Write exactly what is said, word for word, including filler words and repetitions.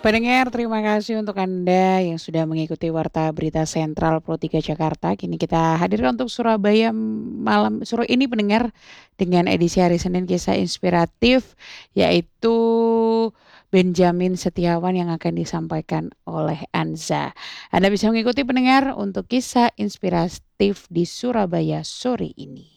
Pendengar, terima kasih untuk Anda yang sudah mengikuti Warta Berita Sentral Pro tiga Jakarta. Kini kita hadirkan untuk Surabaya malam sore ini pendengar dengan edisi hari Senin kisah inspiratif yaitu Benjamin Setiawan yang akan disampaikan oleh Anza. Anda bisa mengikuti pendengar untuk kisah inspiratif di Surabaya sore ini.